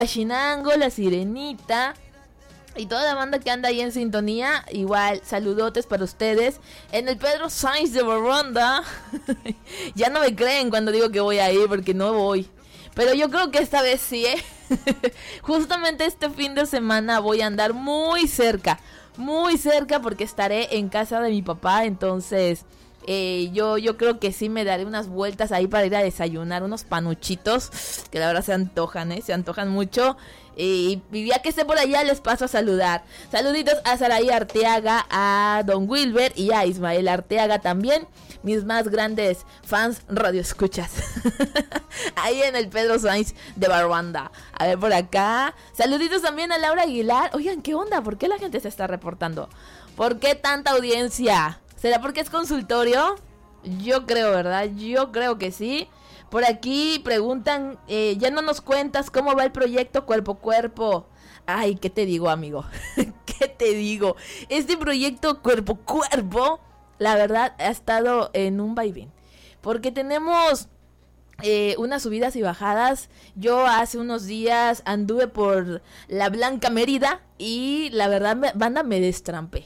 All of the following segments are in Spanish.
Chinango, la Sirenita y toda la banda que anda ahí en sintonía. Igual, saludotes para ustedes. En el Pedro Sainz de Barranda. Ya no me creen cuando digo que voy a ir, porque no voy. Pero yo creo que esta vez sí, ¿eh? Justamente este fin de semana voy a andar muy cerca, porque estaré en casa de mi papá. Entonces yo creo que sí me daré unas vueltas ahí para ir a desayunar unos panuchitos, que la verdad se antojan, se antojan mucho. Y ya que esté por allá les paso a saludar. Saluditos a Saraí Arteaga, a Don Wilber y a Ismael Arteaga también, mis más grandes fans radioescuchas. Ahí en el Pedro Sainz de Barbanda. A ver por acá. Saluditos también a Laura Aguilar. Oigan, ¿qué onda? ¿Por qué la gente se está reportando? ¿Por qué tanta audiencia? ¿Será porque es consultorio? Yo creo, ¿verdad? Yo creo que sí. Por aquí preguntan, ya no nos cuentas cómo va el proyecto Cuerpo Cuerpo. Ay, ¿qué te digo, amigo? ¿Qué te digo? Este proyecto Cuerpo Cuerpo, la verdad, ha estado en un vaivén. Porque tenemos unas subidas y bajadas. Yo hace unos días anduve por la Blanca Mérida y la verdad, banda, me destrampé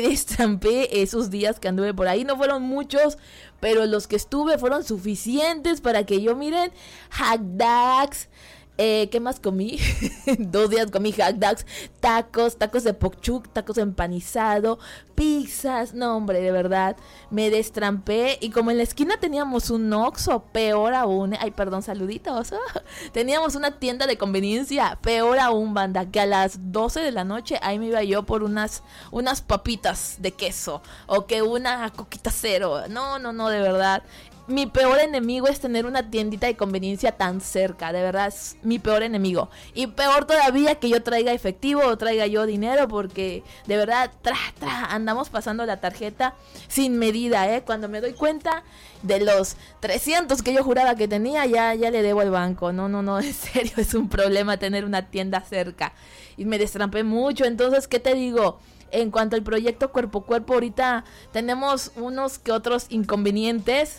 esos días que anduve por ahí. No fueron muchos, pero los que estuve fueron suficientes para que yo, miren, hot dogs. ¿Qué más comí? 2 días comí hot dogs, tacos de pokchuk, tacos de empanizado, pizzas. No, hombre, de verdad, me destrampé. Y como en la esquina teníamos un Oxxo, peor aún, ay, perdón, saluditos. Teníamos una tienda de conveniencia, peor aún, banda, que a las 12 de la noche ahí me iba yo por unas papitas de queso, o que una coquita cero. No, de verdad. Mi peor enemigo es tener una tiendita de conveniencia tan cerca, de verdad es mi peor enemigo. Y peor todavía que yo traiga efectivo o traiga yo dinero, porque de verdad andamos pasando la tarjeta sin medida, cuando me doy cuenta de los 300 que yo juraba que tenía, ya le debo al banco. No, en serio, es un problema tener una tienda cerca. Y me destrampé mucho, entonces, ¿qué te digo? En cuanto al proyecto Cuerpo Cuerpo, ahorita tenemos unos que otros inconvenientes.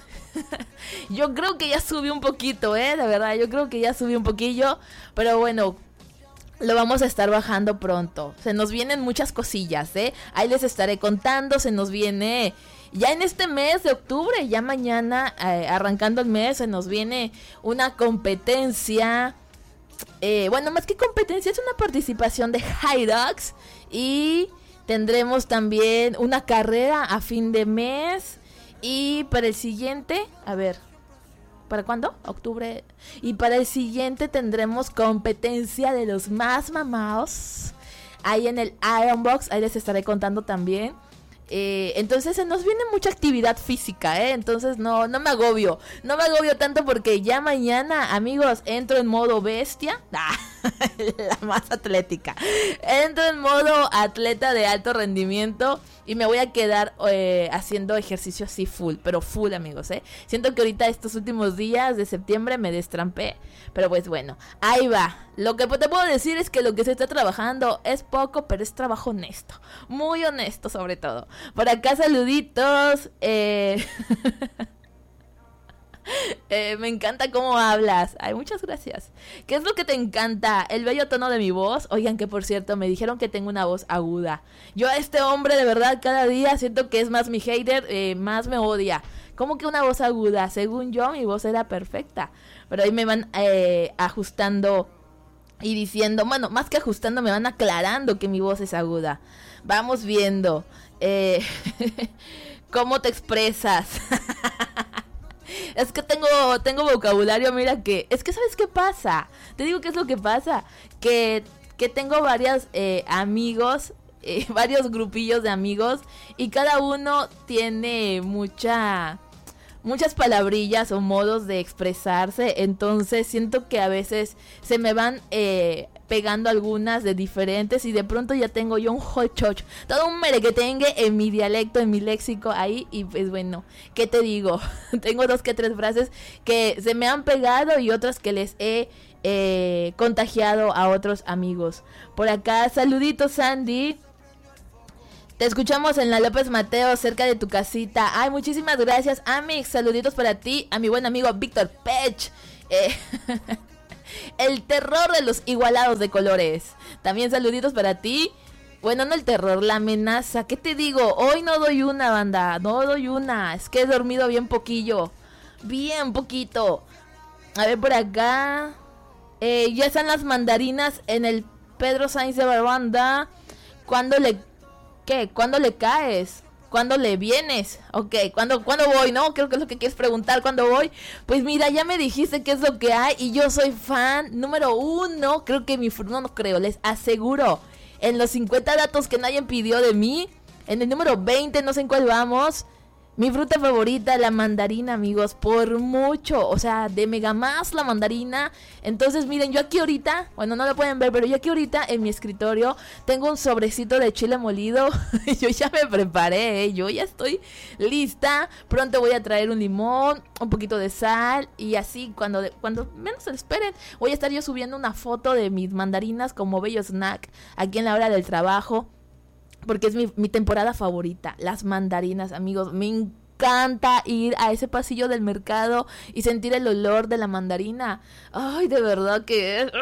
Yo creo que ya subí un poquito, de verdad, yo creo que ya subí un poquillo. Pero bueno, lo vamos a estar bajando pronto. Se nos vienen muchas cosillas, ahí les estaré contando. Se nos viene ya en este mes de octubre, ya mañana, arrancando el mes, se nos viene una competencia. Bueno, más que competencia, es una participación de High Dogs. Y tendremos también una carrera a fin de mes. Y para el siguiente, a ver, ¿para cuándo? Octubre. Y para el siguiente tendremos competencia de los más mamados ahí en el Iron Box. Ahí les estaré contando también. Entonces se nos viene mucha actividad física, entonces no me agobio tanto, porque ya mañana, amigos, entro en modo bestia. La más atlética. Entro en modo atleta de alto rendimiento y me voy a quedar haciendo ejercicio así pero full, amigos, Siento que ahorita estos últimos días de septiembre me destrampé, pero pues bueno, ahí va. Lo que te puedo decir es que lo que se está trabajando es poco, pero es trabajo honesto, muy honesto sobre todo. Por acá saluditos. Me encanta cómo hablas. Ay, muchas gracias. ¿Qué es lo que te encanta? El bello tono de mi voz. Oigan, que por cierto, me dijeron que tengo una voz aguda. Yo a este hombre, de verdad, cada día siento que es más mi hater, más me odia. ¿Cómo que una voz aguda? Según yo, mi voz era perfecta. Pero ahí me van ajustando y diciendo, bueno, más que ajustando, me van aclarando que mi voz es aguda. Vamos viendo. ¿Cómo te expresas? Es que tengo vocabulario, mira, que... Es que, ¿sabes qué pasa? Te digo qué es lo que pasa. Que tengo varios amigos, varios grupillos de amigos, y cada uno tiene muchas palabrillas o modos de expresarse. Entonces siento que a veces se me van pegando algunas de diferentes, y de pronto ya tengo yo un hochoch, todo un merequetengue en mi dialecto, en mi léxico ahí. Y pues bueno, ¿qué te digo? Tengo 2 que 3 frases que se me han pegado y otras que les he contagiado a otros amigos. Por acá, saluditos, Sandy. Te escuchamos en la López Mateo, cerca de tu casita. Ay, muchísimas gracias, Amix. Saluditos para ti, a mi buen amigo Víctor Pech. El terror de los igualados de colores. También saluditos para ti. Bueno, no el terror, la amenaza. ¿Qué te digo? Hoy no doy una, banda. No doy una. Es que he dormido bien poquillo. Bien poquito. A ver por acá. Ya están las mandarinas en el Pedro Sainz de Baranda. ¿Cuándo le... ¿Qué? ¿Cuándo le caes? ¿Cuándo le vienes? Ok, ¿cuándo voy? ¿No? Creo que es lo que quieres preguntar. ¿Cuándo voy? Pues mira, ya me dijiste qué es lo que hay. Y yo soy fan número 1. Creo que no creo, les aseguro. En los 50 datos que nadie pidió de mí. En el número 20, no sé en cuál vamos. Mi fruta favorita, la mandarina, amigos, por mucho, o sea, de mega más la mandarina. Entonces, miren, yo aquí ahorita, bueno, no lo pueden ver, pero yo aquí ahorita en mi escritorio tengo un sobrecito de chile molido. Yo ya me preparé, yo ya estoy lista. Pronto voy a traer un limón, un poquito de sal y así, cuando menos se lo esperen, voy a estar yo subiendo una foto de mis mandarinas como bello snack aquí en la hora del trabajo. Porque es mi temporada favorita, las mandarinas, amigos. Me encanta ir a ese pasillo del mercado y sentir el olor de la mandarina. Ay, de verdad que es...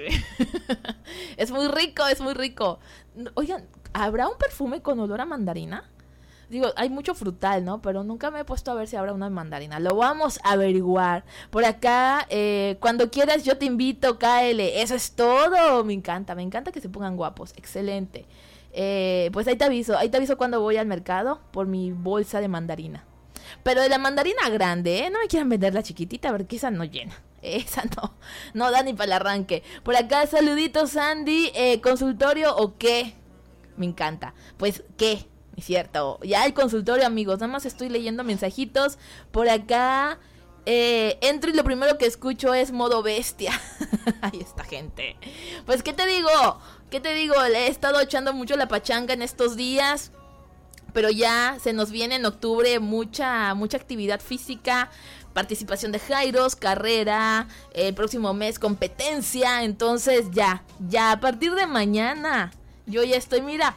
Es muy rico, es muy rico. Oigan, ¿habrá un perfume con olor a mandarina? Digo, hay mucho frutal, ¿no? Pero nunca me he puesto a ver si habrá una mandarina. Lo vamos a averiguar. Por acá, cuando quieras yo te invito, cáele. Eso es todo. Me encanta que se pongan guapos. Excelente. Pues ahí te aviso cuando voy al mercado por mi bolsa de mandarina. Pero de la mandarina grande, no me quieran vender la chiquitita porque esa no llena. Esa no da ni para el arranque. Por acá, saluditos, Sandy. ¿Consultorio o qué? Me encanta. Pues, ¿qué? Es cierto, ya el consultorio, amigos. Nada más estoy leyendo mensajitos. Por acá, entro y lo primero que escucho es modo bestia. Ahí está, gente. Pues, ¿qué te digo? Le he estado echando mucho la pachanga en estos días. Pero ya se nos viene en octubre mucha actividad física. Participación de Jairos, carrera, el próximo mes competencia. Entonces ya a partir de mañana yo ya estoy, mira,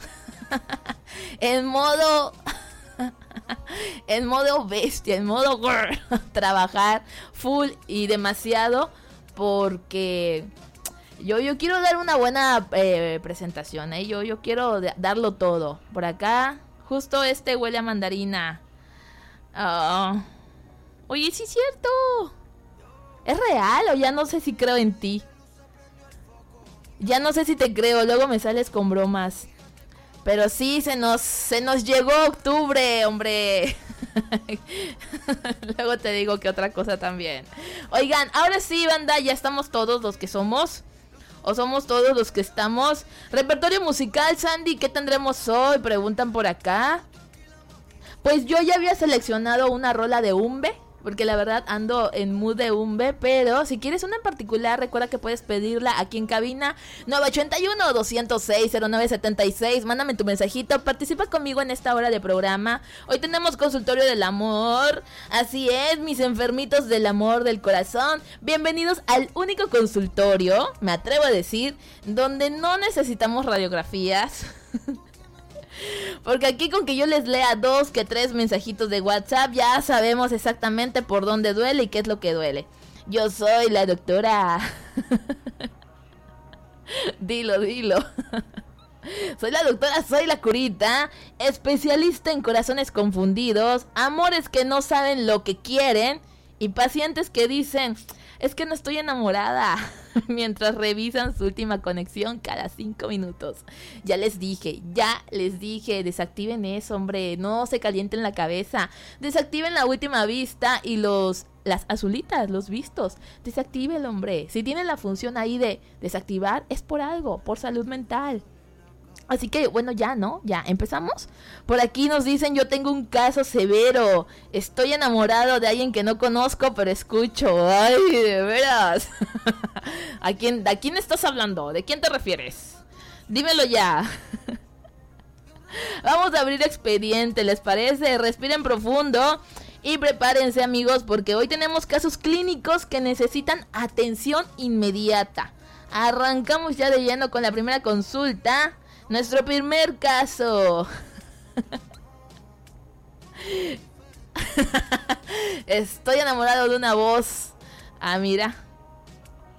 en modo bestia, en modo trabajar full y demasiado. Porque yo quiero dar una buena presentación, ¿eh? Yo quiero darlo todo. Por acá, justo huele a mandarina. Oye, sí es cierto. ¿Es real o ya no sé si creo en ti? Ya no sé si te creo, luego me sales con bromas. Pero sí, se nos llegó octubre, hombre. Luego te digo que otra cosa también. Oigan, ahora sí, banda, ya estamos todos los que somos. ¿O somos todos los que estamos? Repertorio musical, Sandy, ¿qué tendremos hoy? Preguntan por acá. Pues yo ya había seleccionado una rola de Umbe, porque la verdad ando en mood de Umbe. Pero si quieres una en particular, recuerda que puedes pedirla aquí en cabina 981-206-0976. Mándame tu mensajito, participa conmigo en esta hora de programa. Hoy tenemos consultorio del amor. Así es, mis enfermitos del amor, del corazón. Bienvenidos al único consultorio, me atrevo a decir, donde no necesitamos radiografías. Porque aquí con que yo les lea 2 que 3 mensajitos de WhatsApp ya sabemos exactamente por dónde duele y qué es lo que duele. Yo soy la doctora. Dilo. Soy la doctora, soy la curita, especialista en corazones confundidos, amores que no saben lo que quieren y pacientes que dicen, es que no estoy enamorada, mientras revisan su última conexión cada 5 minutos. Ya les dije, desactiven eso, hombre, no se calienten la cabeza. Desactiven la última vista y las azulitas, los vistos. Desactívenlo, hombre. Si tienen la función ahí de desactivar, es por algo, por salud mental. Así que, bueno, ya, ¿no? Ya, ¿empezamos? Por aquí nos dicen, yo tengo un caso severo. Estoy enamorado de alguien que no conozco, pero escucho. Ay, de veras. ¿A quién estás hablando? ¿De quién te refieres? Dímelo ya. Vamos a abrir expediente, ¿les parece? Respiren profundo y prepárense, amigos, porque hoy tenemos casos clínicos que necesitan atención inmediata. Arrancamos ya de lleno con la primera consulta. Nuestro primer caso. Estoy enamorado de una voz. Ah, mira.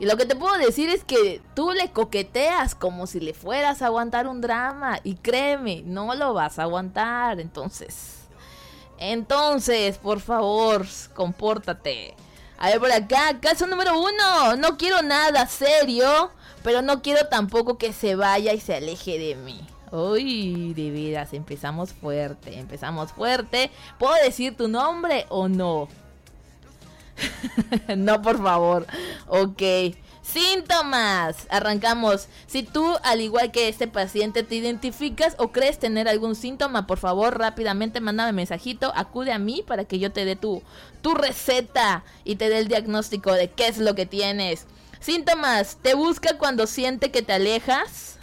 Y lo que te puedo decir es que tú le coqueteas como si le fueras a aguantar un drama. Y créeme, no lo vas a aguantar. Entonces, por favor, compórtate. A ver, por acá, caso número 1. No quiero nada serio, pero no quiero tampoco que se vaya y se aleje de mí. Uy, de veras, empezamos fuerte. ¿Puedo decir tu nombre o no? No, por favor. Ok. Síntomas. Arrancamos. Si tú, al igual que este paciente, te identificas o crees tener algún síntoma, por favor, rápidamente mándame mensajito. Acude a mí para que yo te dé tu receta y te dé el diagnóstico de qué es lo que tienes. Síntomas. ¿Te busca cuando siente que te alejas?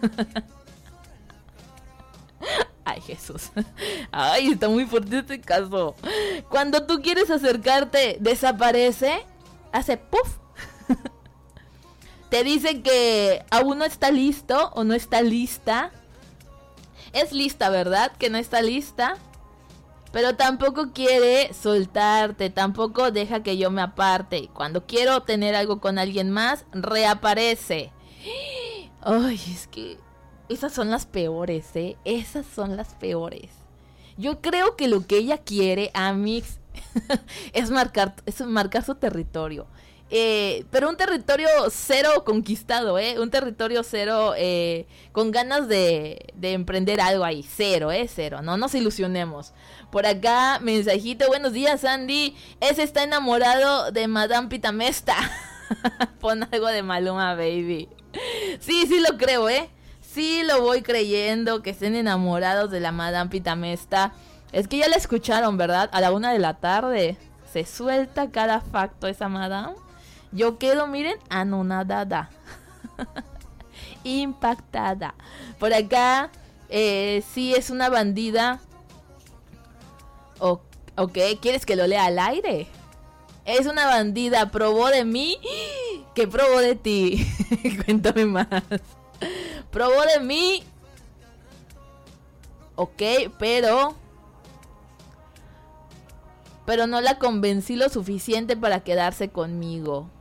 Ay, Jesús. Ay, está muy fuerte este caso. Cuando tú quieres acercarte, desaparece. Hace puff. Te dice que aún no está listo o no está lista. Es lista, ¿verdad? Que no está lista. Pero tampoco quiere soltarte. Tampoco deja que yo me aparte. Cuando quiero tener algo con alguien más, reaparece. Ay, es que esas son las peores, ¿eh? Esas son las peores. Yo creo que lo que ella quiere, Amix, es marcar su territorio. Pero un territorio cero conquistado, un territorio cero con ganas de emprender algo ahí. Cero, cero. No nos ilusionemos. Por acá, mensajito. Buenos días, Andy. Ese está enamorado de Madame Pitamesta. Pon algo de Maluma, baby. Sí lo creo, Sí lo voy creyendo, que estén enamorados de la Madame Pitamesta. Es que ya la escucharon, ¿verdad? A la 1 de la tarde. Se suelta cada facto esa Madame. Yo quedo, miren, anonadada. Impactada. Por acá, sí es una bandida. Ok, ¿quieres que lo lea al aire? Es una bandida, probó de mí, que probó de ti. Cuéntame más. Probó de mí. Ok, pero no la convencí lo suficiente para quedarse conmigo.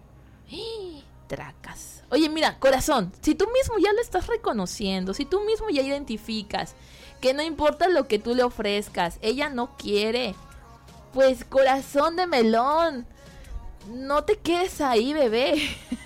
Tracas. Oye, mira, corazón, si tú mismo ya lo estás reconociendo, si tú mismo ya identificas que no importa lo que tú le ofrezcas, ella no quiere, pues corazón de melón, no te quedes ahí, bebé.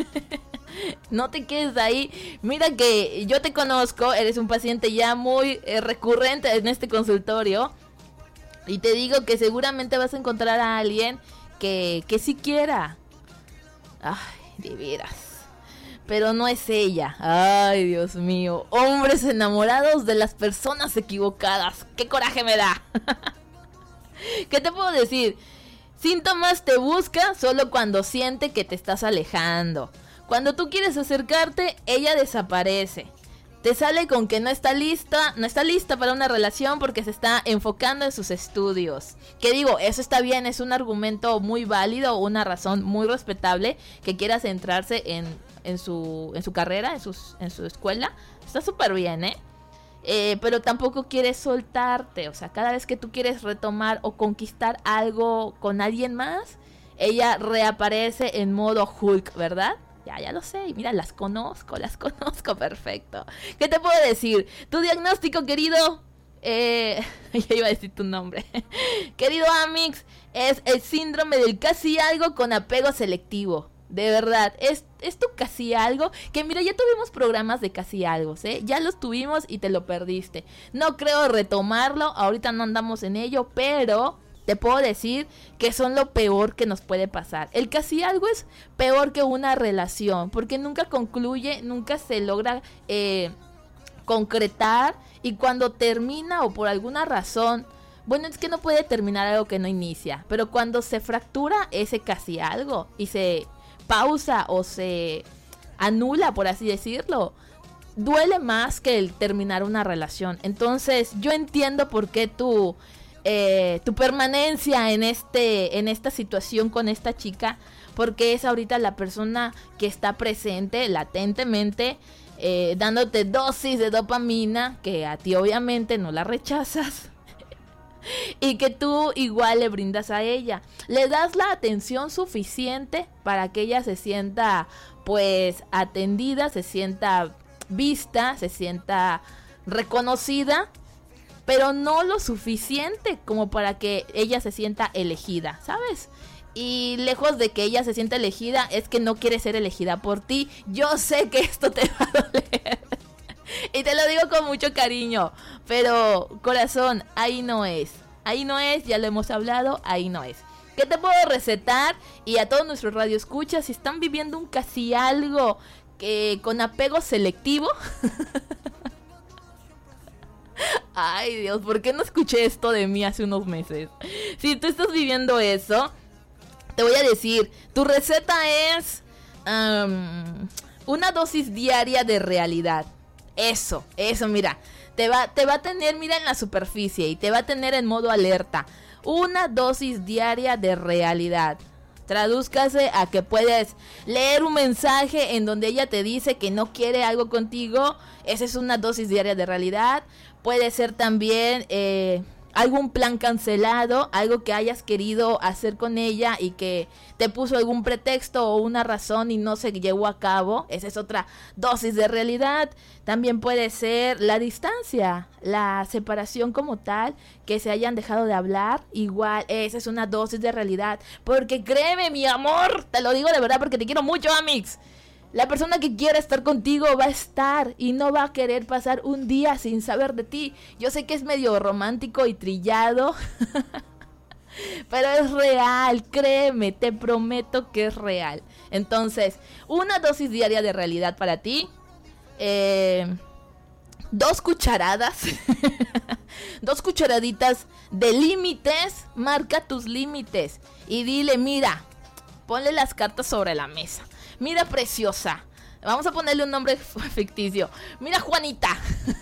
No te quedes ahí. Mira que yo te conozco, eres un paciente ya muy recurrente en este consultorio. Y te digo que seguramente vas a encontrar a alguien que sí quiera. Ay, de veras. Pero no es ella. Ay, Dios mío. Hombres enamorados de las personas equivocadas. ¡Qué coraje me da! ¿Qué te puedo decir? Síntomas: te busca solo cuando siente que te estás alejando. Cuando tú quieres acercarte, ella desaparece. Te sale con que no está lista para una relación porque se está enfocando en sus estudios. Que digo, eso está bien, es un argumento muy válido, una razón muy respetable que quiera centrarse en su carrera, en su escuela. Está súper bien, pero tampoco quiere soltarte. O sea, cada vez que tú quieres retomar o conquistar algo con alguien más, ella reaparece en modo Hulk, ¿verdad? Ya lo sé, mira, las conozco, perfecto. ¿Qué te puedo decir? Tu diagnóstico, querido, ya iba a decir tu nombre. Querido Amix, es el síndrome del casi algo con apego selectivo. De verdad, es tu casi algo. Que mira, ya tuvimos programas de casi algo, ya los tuvimos y te lo perdiste. No creo retomarlo, ahorita no andamos en ello, pero te puedo decir que son lo peor que nos puede pasar. El casi algo es peor que una relación, porque nunca concluye, nunca se logra concretar, y cuando termina o por alguna razón, bueno, es que no puede terminar algo que no inicia, pero cuando se fractura ese casi algo y se pausa o se anula, por así decirlo, duele más que el terminar una relación. Entonces yo entiendo por qué tu permanencia en esta situación con esta chica, porque es ahorita la persona que está presente latentemente, dándote dosis de dopamina que a ti obviamente no la rechazas y que tú igual le brindas a ella. Le das la atención suficiente para que ella se sienta pues atendida, se sienta vista, se sienta reconocida, pero no lo suficiente como para que ella se sienta elegida, ¿sabes? Y lejos de que ella se sienta elegida, es que no quiere ser elegida por ti. Yo sé que esto te va a doler. Y te lo digo con mucho cariño. Pero, corazón, ahí no es. Ahí no es, ya lo hemos hablado, ahí no es. ¿Qué te puedo recetar? Y a todos nuestros radioescuchas, si están viviendo un casi algo con apego selectivo. Ay, Dios, ¿por qué no escuché esto de mí hace unos meses? Si tú estás viviendo eso, te voy a decir, tu receta es una dosis diaria de realidad. Eso, mira, te va a tener, mira, en la superficie y te va a tener en modo alerta. Una dosis diaria de realidad. Tradúzcase a que puedes leer un mensaje en donde ella te dice que no quiere algo contigo. Esa es una dosis diaria de realidad. Puede ser también algún plan cancelado, algo que hayas querido hacer con ella y que te puso algún pretexto o una razón y no se llevó a cabo. Esa es otra dosis de realidad. También puede ser la distancia, la separación como tal, que se hayan dejado de hablar. Igual, esa es una dosis de realidad. Porque créeme, mi amor, te lo digo de verdad porque te quiero mucho, Amix. La persona que quiera estar contigo va a estar y no va a querer pasar un día sin saber de ti. Yo sé que es medio romántico y trillado, pero es real, créeme, te prometo que es real. Entonces, una dosis diaria de realidad para ti. 2 cucharadas, 2 cucharaditas de límites. Marca tus límites y dile, mira, ponle las cartas sobre la mesa. Mira, preciosa. Vamos a ponerle un nombre ficticio. Mira, Juanita.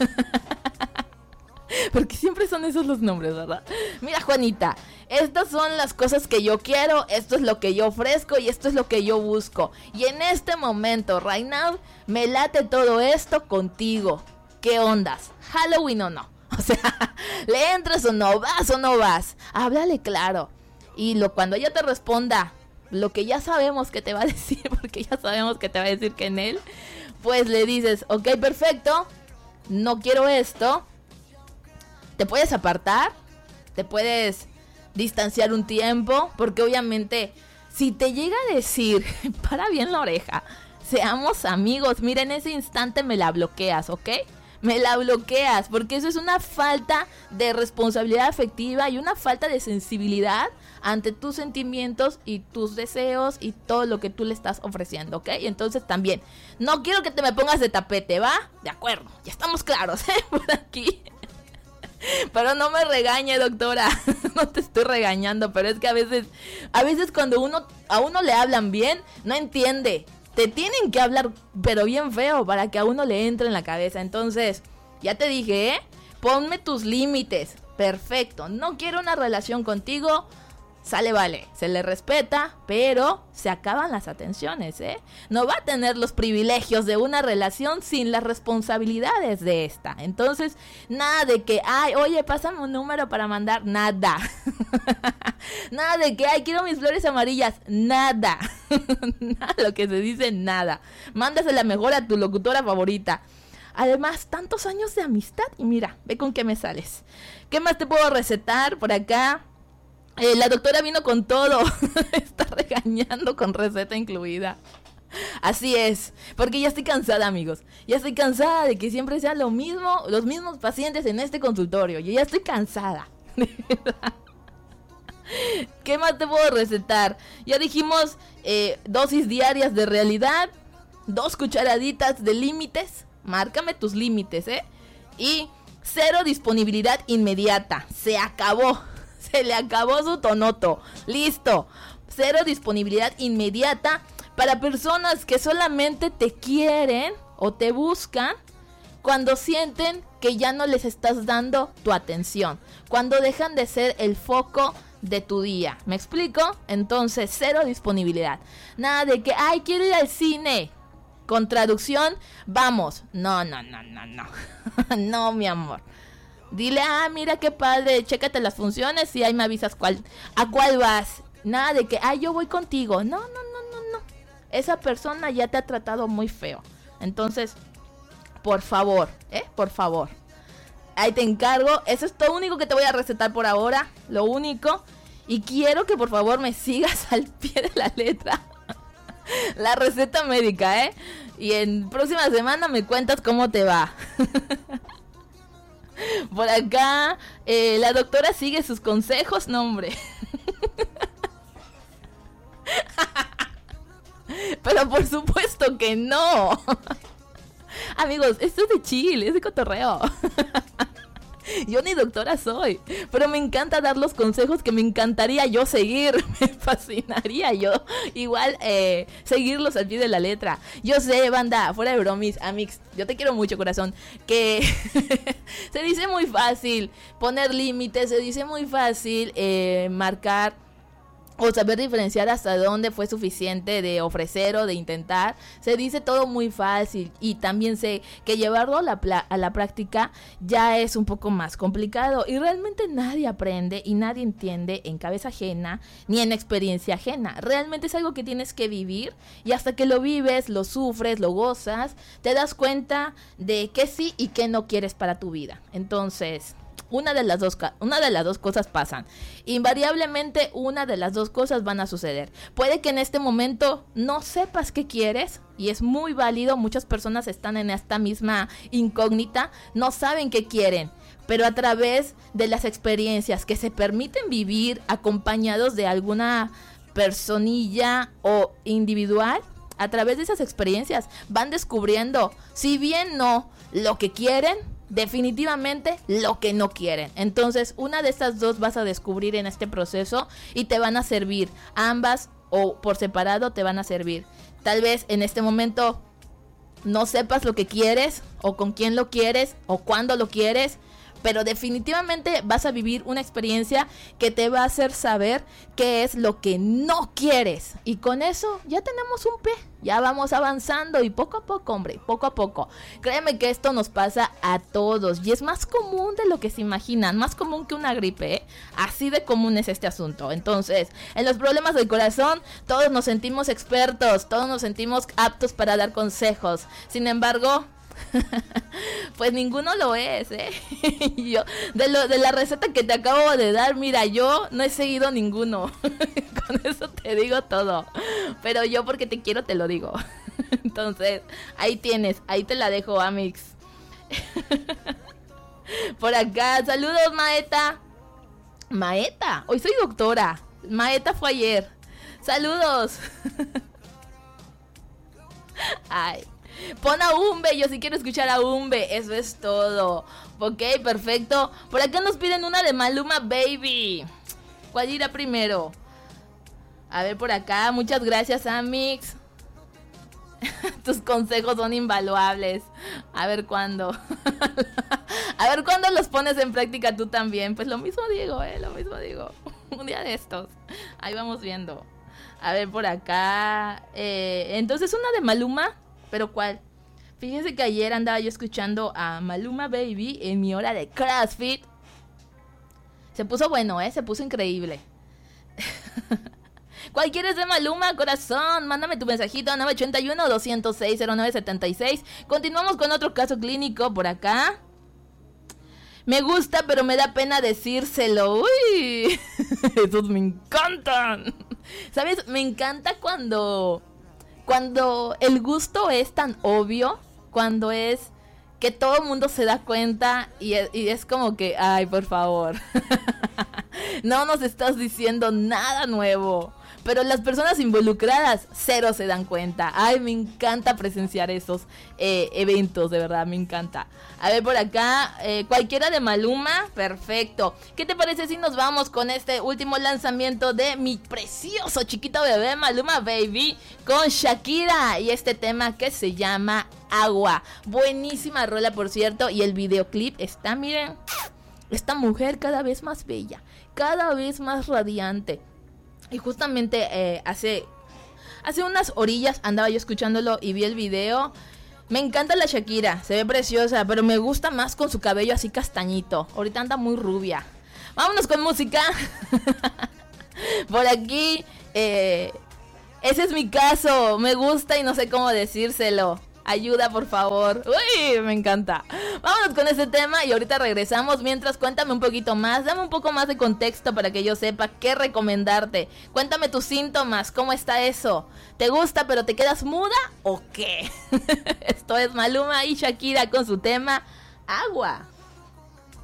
Porque siempre son esos los nombres, ¿verdad? Mira, Juanita, estas son las cosas que yo quiero, esto es lo que yo ofrezco y esto es lo que yo busco. Y en este momento, right now, me late todo esto contigo. ¿Qué ondas? ¿Halloween o no? O sea, ¿le entras o no? ¿Vas o no vas? Háblale claro. Y cuando ella te responda lo que ya sabemos que te va a decir, porque ya sabemos que te va a decir que en él, pues le dices, ok, perfecto, no quiero esto. Te puedes apartar, te puedes distanciar un tiempo, porque obviamente si te llega a decir, para bien la oreja, seamos amigos, mira, en ese instante me la bloqueas, ¿ok? Me la bloqueas, porque eso es una falta de responsabilidad afectiva y una falta de sensibilidad ante tus sentimientos y tus deseos y todo lo que tú le estás ofreciendo, ¿ok? Y entonces también, no quiero que te me pongas de tapete, ¿va? De acuerdo, ya estamos claros, por aquí. Pero no me regañe, doctora, no te estoy regañando, pero es que a veces cuando a uno le hablan bien, no entiende. Te tienen que hablar pero bien feo para que a uno le entre en la cabeza. Entonces, ya te dije, ponme tus límites. Perfecto, no quiero una relación contigo. Sale, vale, se le respeta, pero se acaban las atenciones, No va a tener los privilegios de una relación sin las responsabilidades de esta. Entonces, nada de que, ay, oye, pásame un número para mandar, nada. Nada de que, ay, quiero mis flores amarillas, nada. Nada, lo que se dice, nada. Mándasela mejor a tu locutora favorita. Además, tantos años de amistad y mira, ve con qué me sales. ¿Qué más te puedo recetar por acá? La doctora vino con todo. Está regañando con receta incluida. Así es, porque ya estoy cansada, amigos. Ya estoy cansada de que siempre sean lo mismo, los mismos pacientes en este consultorio. Yo ya estoy cansada. ¿Qué más te puedo recetar? Ya dijimos dosis diarias de realidad, 2 cucharaditas de límites. Márcame tus límites, y 0 disponibilidad inmediata. Se acabó. Se le acabó su tonoto. Listo. 0 disponibilidad inmediata para personas que solamente te quieren o te buscan cuando sienten que ya no les estás dando tu atención. Cuando dejan de ser el foco de tu día. ¿Me explico? Entonces, 0 disponibilidad. Nada de que, ay, quiero ir al cine. Con traducción, vamos. No. No, mi amor. Dile, mira qué padre, chécate las funciones y ahí me avisas a cuál vas. Nada de que, yo voy contigo. No. esa persona ya te ha tratado muy feo. Entonces, por favor, por favor. Ahí te encargo. Eso es todo único que te voy a recetar por ahora. Lo único. Y quiero que por favor me sigas al pie de la letra la receta médica, Y en próxima semana me cuentas cómo te va. Por acá, la doctora sigue sus consejos, no hombre. Pero por supuesto que no. Amigos, esto es de chill, es de cotorreo. Yo ni doctora soy, pero me encanta dar los consejos que me encantaría yo seguir. Me fascinaría yo igual seguirlos al pie de la letra. Yo sé, banda, fuera de bromis, Amix, yo te quiero mucho, corazón, que se dice muy fácil poner límites, se dice muy fácil marcar o saber diferenciar hasta dónde fue suficiente de ofrecer o de intentar. Se dice todo muy fácil, y también sé que llevarlo a la práctica ya es un poco más complicado, y realmente nadie aprende y nadie entiende en cabeza ajena ni en experiencia ajena. Realmente es algo que tienes que vivir, y hasta que lo vives, lo sufres, lo gozas, te das cuenta de qué sí y qué no quieres para tu vida. Entonces, una de las dos cosas pasan. Invariablemente una de las dos cosas van a suceder. Puede que en este momento no sepas qué quieres, y es muy válido. Muchas personas están en esta misma incógnita, no saben qué quieren. Pero a través de las experiencias que se permiten vivir acompañados de alguna personilla o individual, a través de esas experiencias van descubriendo, si bien no lo que quieren, definitivamente lo que no quieren. Entonces, una de estas dos vas a descubrir en este proceso, y te van a servir. Ambas o por separado te van a servir. Tal vez en este momento no sepas lo que quieres, o con quién lo quieres, o cuándo lo quieres, pero definitivamente vas a vivir una experiencia que te va a hacer saber qué es lo que no quieres. Y con eso ya tenemos un pie, ya vamos avanzando, y poco a poco, hombre, poco a poco. Créeme que esto nos pasa a todos, y es más común de lo que se imaginan, más común que una gripe, Así de común es este asunto. Entonces, en los problemas del corazón, todos nos sentimos expertos, todos nos sentimos aptos para dar consejos. Sin embargo, pues ninguno lo es, Yo, de la receta que te acabo de dar, mira, yo no he seguido ninguno. Con eso te digo todo. Pero yo, porque te quiero, te lo digo. Entonces, ahí tienes, ahí te la dejo, Amix. Por acá, saludos, Maeta. Maeta, hoy soy doctora. Maeta fue ayer. Saludos. Ay. Pon a Umbe, yo sí quiero escuchar a Umbe, eso es todo. Ok, perfecto. Por acá nos piden una de Maluma Baby. ¿Cuál irá primero? A ver, por acá, muchas gracias, Amix. Tus consejos son invaluables. A ver cuándo. A ver cuándo los pones en práctica tú también. Pues lo mismo digo, lo mismo digo. Un día de estos. Ahí vamos viendo. A ver, por acá. Entonces, una de Maluma. ¿Pero cuál? Fíjense que ayer andaba yo escuchando a Maluma Baby en mi hora de CrossFit. Se puso bueno, se puso increíble. ¿Cuál quieres de Maluma, corazón? Mándame tu mensajito a 981-206-0976. Continuamos con otro caso clínico por acá. Me gusta, pero me da pena decírselo. ¡Uy! Esos me encantan. ¿Sabes? Me encanta cuando el gusto es tan obvio, cuando es que todo el mundo se da cuenta y es como que, ay, por favor, no nos estás diciendo nada nuevo. Pero las personas involucradas cero se dan cuenta. Ay, me encanta presenciar esos eventos, de verdad, me encanta. A ver, por acá, cualquiera de Maluma, perfecto. ¿Qué te parece si nos vamos con este último lanzamiento de mi precioso chiquito bebé Maluma Baby con Shakira y este tema que se llama Agua? Buenísima rola, por cierto, y el videoclip está, miren, esta mujer cada vez más bella, cada vez más radiante. Y justamente hace unas orillas andaba yo escuchándolo y vi el video. Me encanta la Shakira, se ve preciosa, pero me gusta más con su cabello así castañito. Ahorita anda muy rubia. Vámonos con música. Por aquí, Ese es mi caso, me gusta y no sé cómo decírselo. Ayuda, por favor. Uy, me encanta. Vámonos con ese tema y ahorita regresamos. Mientras, cuéntame un poquito más, dame un poco más de contexto para que yo sepa qué recomendarte. Cuéntame tus síntomas, ¿cómo está eso? ¿Te gusta pero te quedas muda o qué? Esto es Maluma y Shakira con su tema Agua.